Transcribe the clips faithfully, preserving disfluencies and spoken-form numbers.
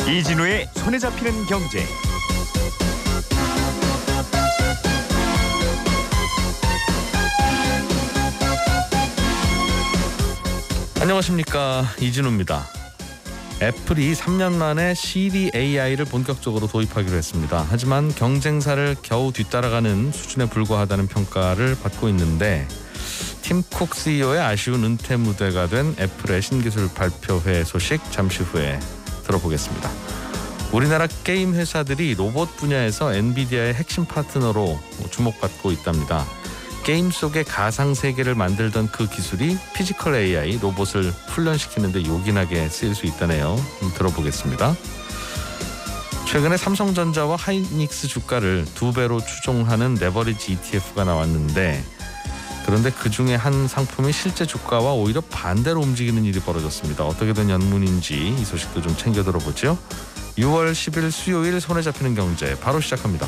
이진우의 손에 잡히는 경제. 안녕하십니까, 이진우입니다. 애플이 삼 년 만에 시리 에이아이를 본격적으로 도입하기로 했습니다. 하지만 경쟁사를 겨우 뒤따라가는 수준에 불과하다는 평가를 받고 있는데, 팀 쿡 씨이오의 아쉬운 은퇴 무대가 된 애플의 신기술 발표회 소식 잠시 후에 들어보겠습니다. 우리나라 게임 회사들이 로봇 분야에서 엔비디아의 핵심 파트너로 주목받고 있답니다. 게임 속의 가상 세계를 만들던 그 기술이 피지컬 에이아이 로봇을 훈련시키는 데 요긴하게 쓰일 수 있다네요. 들어보겠습니다. 최근에 삼성전자와 하이닉스 주가를 두 배로 추종하는 레버리지 이티에프가 나왔는데, 그런데 그중에 한 상품이 실제 주가와 오히려 반대로 움직이는 일이 벌어졌습니다. 어떻게 된 연문인지 이 소식도 좀 챙겨 들어보죠. 유월 십일 수요일 손에 잡히는 경제 바로 시작합니다.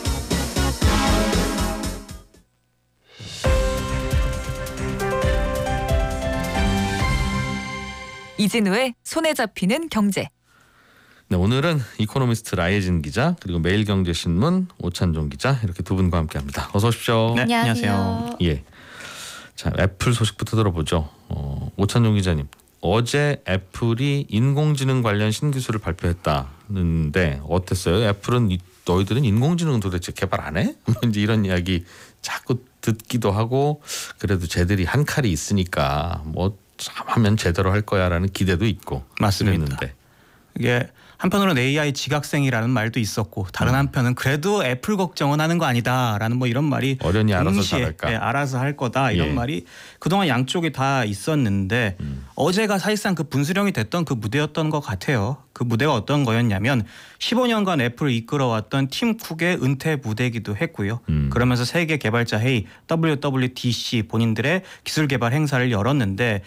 이진우의 손에 잡히는 경제. 네, 오늘은 이코노미스트 라예진 기자, 그리고 매일경제신문 오찬종 기자, 이렇게 두 분과 함께합니다. 어서 오십시오. 네, 안녕하세요. 예, 자 애플 소식부터 들어보죠. 어, 오찬종 기자님, 어제 애플이 인공지능 관련 신기술을 발표했다는데 어땠어요? 애플은 이, 너희들은 인공지능 도대체 개발 안 해? 뭐 이제 이런 이야기 자꾸 듣기도 하고, 그래도 쟤들이 한 칼이 있으니까 뭐 하면 제대로 할 거야라는 기대도 있고. 맞습니다. 그랬는데. 이게 한편으로는 에이아이 지각생이라는 말도 있었고, 다른 음. 한편은 그래도 애플 걱정은 하는 거 아니다라는 뭐 이런 말이 어련히 알아서 동시에, 잘할까. 네, 알아서 할 거다 이런 예. 말이 그동안 양쪽이 다 있었는데 음. 어제가 사실상 그 분수령이 됐던 그 무대였던 것 같아요. 그 무대가 어떤 거였냐면 십오 년간 애플을 이끌어왔던 팀 쿡의 은퇴 무대이기도 했고요. 음. 그러면서 세계 개발자 회의 더블유 더블유 디 씨 본인들의 기술 개발 행사를 열었는데,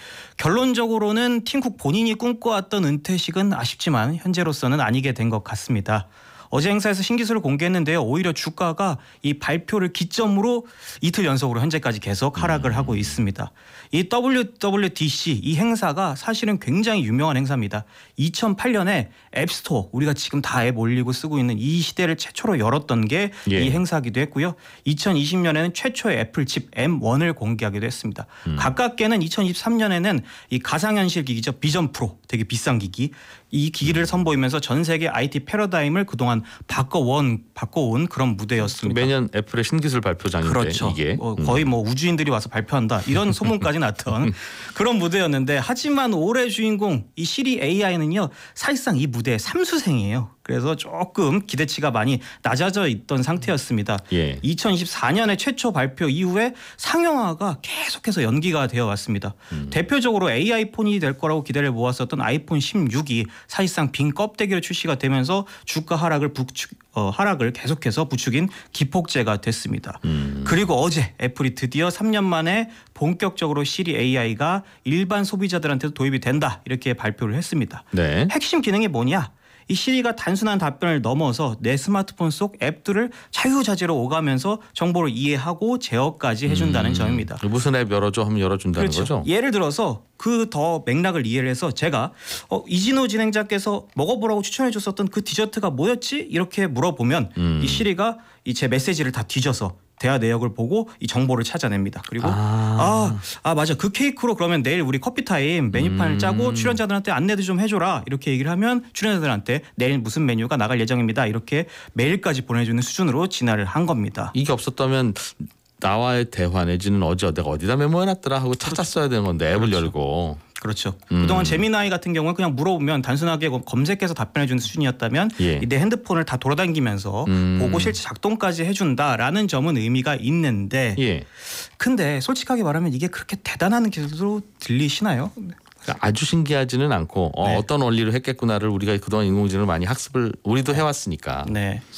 결론적으로는 팀 쿡 본인이 꿈꿔왔던 은퇴식은 아쉽지만 현재로서는 아니게 된 것 같습니다. 어제 행사에서 신기술을 공개했는데요. 오히려 주가가 이 발표를 기점으로 이틀 연속으로 현재까지 계속 하락을 음. 하고 있습니다. 이 더블유 더블유 디 씨 이 행사가 사실은 굉장히 유명한 행사입니다. 이천팔 년에 앱스토어, 우리가 지금 다 앱 올리고 쓰고 있는 이 시대를 최초로 열었던 게 이 예. 행사기도 했고요. 이천이십 년에는 최초의 애플 칩 엠 원을 공개하기도 했습니다. 음. 가깝게는 이천이십삼 년에는 이 가상현실 기기죠. 비전 프로, 되게 비싼 기기. 이 기기를 선보이면서 전 세계 아이티 패러다임을 그동안 바꿔온, 바꿔온 그런 무대였습니다. 매년 애플의 신기술 발표장인데. 그렇죠. 이게. 어, 거의 뭐 우주인들이 와서 발표한다 이런 소문까지 났던 그런 무대였는데, 하지만 올해 주인공 이 시리 에이아이는요 사실상 이 무대의 삼수생이에요. 그래서 조금 기대치가 많이 낮아져 있던 상태였습니다. 예. 이천이십사 년에 최초 발표 이후에 상용화가 계속해서 연기가 되어 왔습니다. 음. 대표적으로 에이아이 폰이 될 거라고 기대를 모았었던 아이폰 십육이 사실상 빈 껍데기로 출시가 되면서 주가 하락을 부추, 어, 하락을 계속해서 부추긴 기폭제가 됐습니다. 음. 그리고 어제 애플이 드디어 삼 년 만에 본격적으로 시리 에이아이가 일반 소비자들한테도 도입이 된다 이렇게 발표를 했습니다. 네. 핵심 기능이 뭐냐? 이 시리가 단순한 답변을 넘어서 내 스마트폰 속 앱들을 자유자재로 오가면서 정보를 이해하고 제어까지 해준다는 음, 점입니다. 무슨 앱 열어줘 하면 열어준다는 그렇죠. 거죠? 예를 들어서 그 더 맥락을 이해를 해서 제가 어, 이진호 진행자께서 먹어보라고 추천해 줬었던 그 디저트가 뭐였지? 이렇게 물어보면 음. 이 시리가 이 제 메시지를 다 뒤져서 대화 내역을 보고 이 정보를 찾아냅니다. 그리고 아, 아, 아 맞아, 그 케이크로 그러면 내일 우리 커피 타임 메뉴판을 음. 짜고 출연자들한테 안내도 좀 해줘라 이렇게 얘기를 하면 출연자들한테 내일 무슨 메뉴가 나갈 예정입니다 이렇게 메일까지 보내주는 수준으로 진화를 한 겁니다. 이게 없었다면 나와의 대화 내지는 어제 내가 어디다 메모해놨더라 하고 찾았어야 되는 건데 앱을 그렇죠. 열고. 그렇죠. 음. 그동안 제미나이 같은 경우는 그냥 물어보면 단순하게 검색해서 답변해주는 수준이었다면 예. 내 핸드폰을 다 돌아다니면서 음. 보고 실제 작동까지 해준다라는 점은 의미가 있는데 예. 근데 솔직하게 말하면 이게 그렇게 대단한 기술로 들리시나요? 그러니까 아주 신기하지는 않고 어, 네. 어떤 원리로 했겠구나를 우리가 그동안 인공지능을 많이 학습을 우리도 해왔으니까. 네.